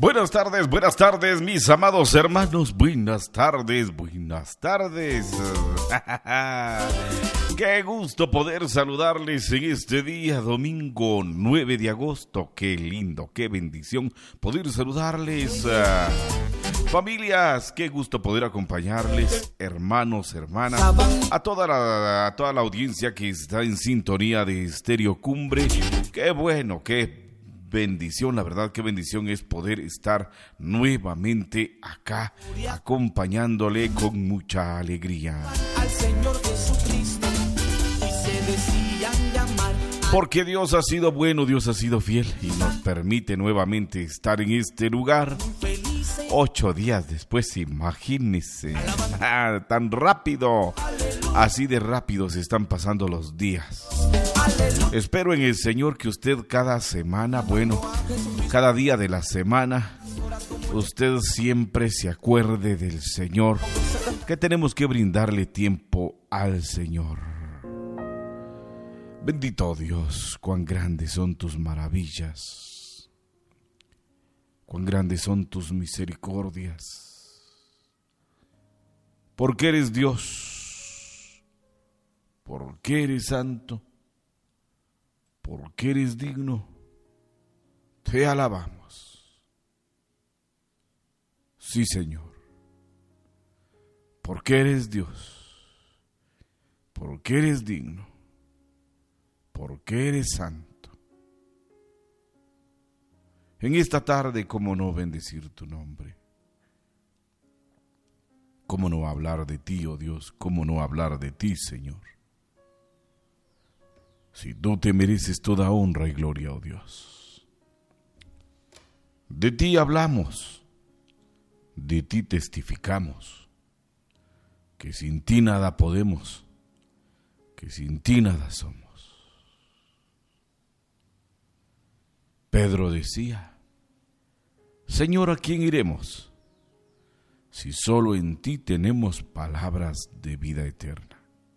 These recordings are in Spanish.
Buenas tardes, mis amados hermanos. Buenas tardes. Qué gusto poder saludarles en este día, domingo 9 de agosto. Qué lindo, qué bendición poder saludarles. Familias, qué gusto poder acompañarles, hermanos, hermanas, a toda la audiencia que está en sintonía de Estéreo Cumbre. Qué bueno, qué bendición, la verdad, qué bendición es poder estar nuevamente acá, acompañándole con mucha alegría. Al Señor Jesucristo y se decían llamar. Porque Dios ha sido bueno, Dios ha sido fiel y nos permite nuevamente estar en este lugar. 8 días después, imagínense, tan rápido, así de rápido se están pasando los días. Espero en el Señor que usted cada semana, cada día de la semana, usted siempre se acuerde del Señor, que tenemos que brindarle tiempo al Señor. Bendito Dios, cuán grandes son tus maravillas, cuán grandes son tus misericordias, porque eres Dios, porque eres santo, porque eres digno, te alabamos. Sí, Señor, porque eres Dios, porque eres digno, porque eres santo. En esta tarde, ¿cómo no bendecir tu nombre? ¿Cómo no hablar de ti, oh Dios? ¿Cómo no hablar de ti, Señor? Si tú te mereces toda honra y gloria, oh Dios. De ti hablamos, de ti testificamos, que sin ti nada podemos, que sin ti nada somos. Pedro decía: Señor, ¿a quién iremos? Si solo en ti tenemos palabras de vida eterna.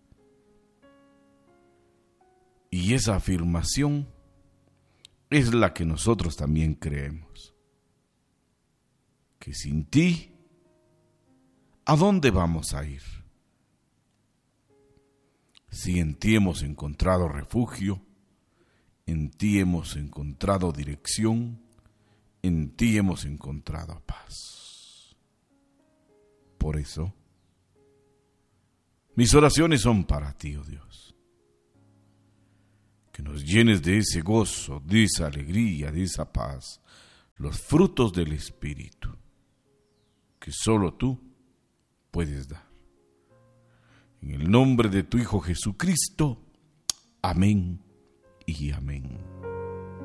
Y esa afirmación es la que nosotros también creemos. Que sin ti, ¿a dónde vamos a ir? Si en ti hemos encontrado refugio, en ti hemos encontrado dirección, en ti hemos encontrado paz. Por eso, mis oraciones son para ti, oh Dios. Que nos llenes de ese gozo, de esa alegría, de esa paz, los frutos del Espíritu, que solo tú puedes dar. En el nombre de tu Hijo Jesucristo, amén y amén.